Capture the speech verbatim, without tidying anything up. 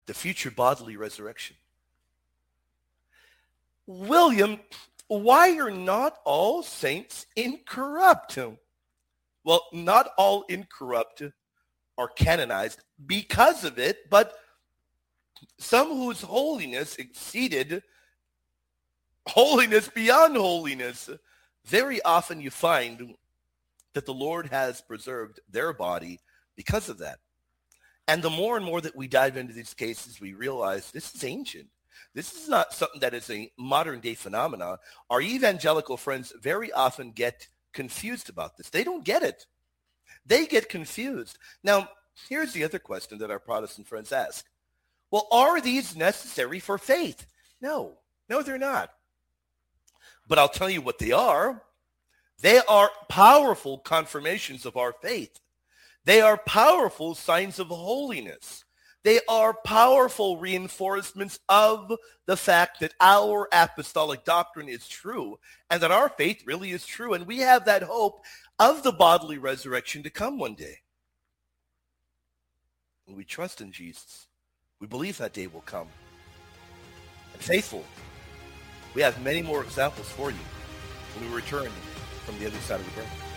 the future bodily resurrection. William, why are not all saints incorrupt? Well, not all incorrupt are canonized because of it, but some whose holiness exceeded holiness beyond holiness. Very often you find that the Lord has preserved their body because of that. And the more and more that we dive into these cases, we realize this is ancient. This is not something that is a modern day phenomenon. Our evangelical friends very often get confused about this. They don't get it. They get confused. Now, here's the other question that our Protestant friends ask. Well, are these necessary for faith? No, no, they're not. But I'll tell you what they are. They are powerful confirmations of our faith. They are powerful signs of holiness. They are powerful reinforcements of the fact that our apostolic doctrine is true and that our faith really is true. And we have that hope of the bodily resurrection to come one day. And we trust in Jesus. We believe that day will come. And faithful, we have many more examples for you when we return from the other side of the break.